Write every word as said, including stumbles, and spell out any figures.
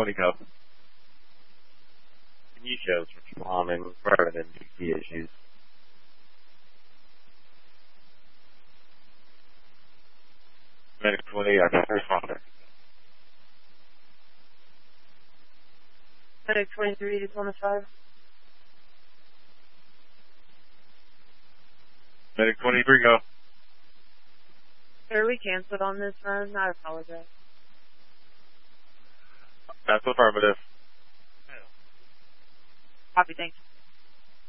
twenty go. Can you show for plumbing, further than D C issues? Medic twenty, I got responder. Medic twenty-three to twenty-five. Medic twenty-three, go. Sir, we canceled on this run. I apologize. That's affirmative. Copy, thank you.